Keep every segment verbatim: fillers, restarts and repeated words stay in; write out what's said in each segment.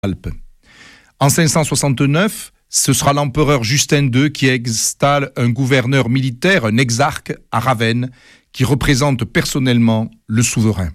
Alpes. En cinq cent soixante-neuf, ce sera l'empereur Justin deux qui installe un gouverneur militaire, un exarque, à Ravenne, qui représente personnellement le souverain.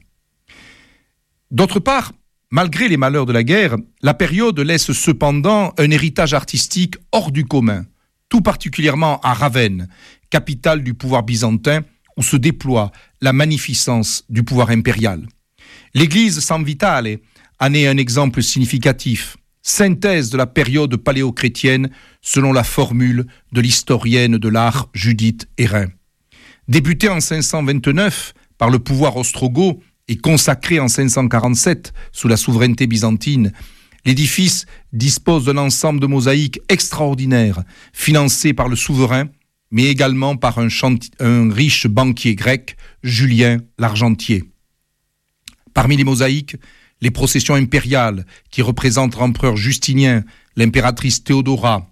D'autre part, malgré les malheurs de la guerre, la période laisse cependant un héritage artistique hors du commun, tout particulièrement à Ravenne, capitale du pouvoir byzantin, où se déploie la magnificence du pouvoir impérial. L'église San Vitale en est un exemple significatif, synthèse de la période paléochrétienne selon la formule de l'historienne de l'art Judith Hérin. Débuté en cinq cent vingt-neuf par le pouvoir ostrogoth et consacré en cinq cent quarante-sept sous la souveraineté byzantine, l'édifice dispose d'un ensemble de mosaïques extraordinaires, financé par le souverain, mais également par un, chanti- un riche banquier grec, Julien l'Argentier. Parmi les mosaïques, les processions impériales qui représentent l'empereur Justinien, l'impératrice Théodora.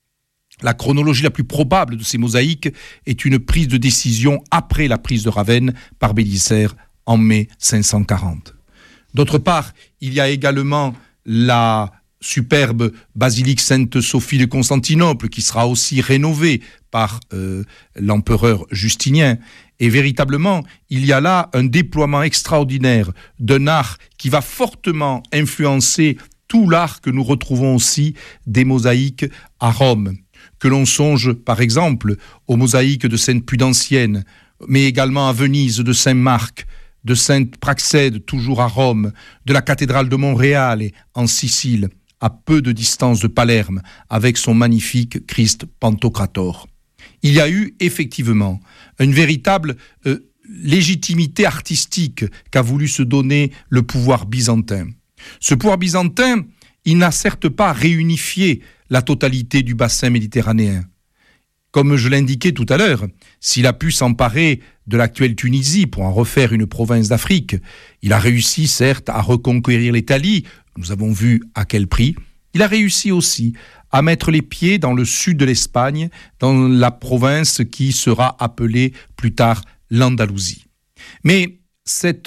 La chronologie la plus probable de ces mosaïques est une prise de décision après la prise de Ravenne par Bélisaire en mai cinq cent quarante. D'autre part, il y a également la superbe basilique Sainte-Sophie de Constantinople qui sera aussi rénovée par euh, l'empereur Justinien. Et véritablement, il y a là un déploiement extraordinaire d'un art qui va fortement influencer tout l'art que nous retrouvons aussi des mosaïques à Rome. Que l'on songe par exemple aux mosaïques de Sainte Pudensienne, mais également à Venise de Saint-Marc, de Sainte Praxède, toujours à Rome, de la cathédrale de Montréal et en Sicile, à peu de distance de Palerme, avec son magnifique Christ Pantocrator. Il y a eu effectivement une véritable euh, légitimité artistique qu'a voulu se donner le pouvoir byzantin. Ce pouvoir byzantin, il n'a certes pas réunifié la totalité du bassin méditerranéen. Comme je l'indiquais tout à l'heure, s'il a pu s'emparer de l'actuelle Tunisie pour en refaire une province d'Afrique, il a réussi certes à reconquérir l'Italie, nous avons vu à quel prix. Il a réussi aussi à mettre les pieds dans le sud de l'Espagne, dans la province qui sera appelée plus tard l'Andalousie. Mais cette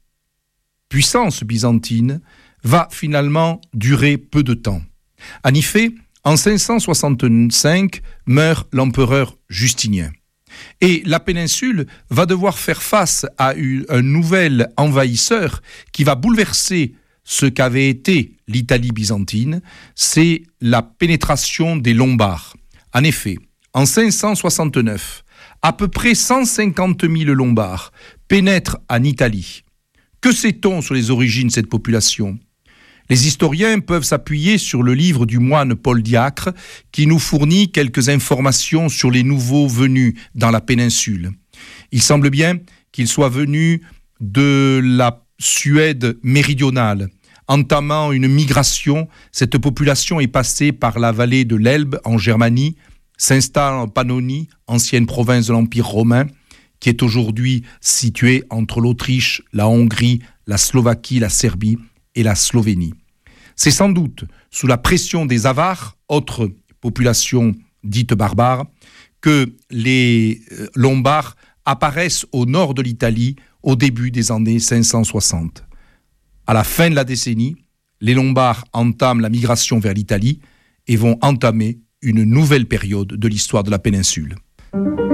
puissance byzantine va finalement durer peu de temps. En effet, en cinq cent soixante-cinq meurt l'empereur Justinien. Et la péninsule va devoir faire face à un nouvel envahisseur qui va bouleverser ce qu'avait été l'Italie byzantine, c'est la pénétration des Lombards. En effet, en cinq cent soixante-neuf, à peu près cent cinquante mille Lombards pénètrent en Italie. Que sait-on sur les origines de cette population ? Les historiens peuvent s'appuyer sur le livre du moine Paul Diacre qui nous fournit quelques informations sur les nouveaux venus dans la péninsule. Il semble bien qu'ils soient venus de la Suède méridionale. Entamant une migration, cette population est passée par la vallée de l'Elbe en Germanie, s'installe en Pannonie, ancienne province de l'Empire romain, qui est aujourd'hui située entre l'Autriche, la Hongrie, la Slovaquie, la Serbie et la Slovénie. C'est sans doute sous la pression des Avars, autre population dite barbare, que les Lombards apparaissent au nord de l'Italie au début des années cinq cent soixante. À la fin de la décennie, les Lombards entament la migration vers l'Italie et vont entamer une nouvelle période de l'histoire de la péninsule.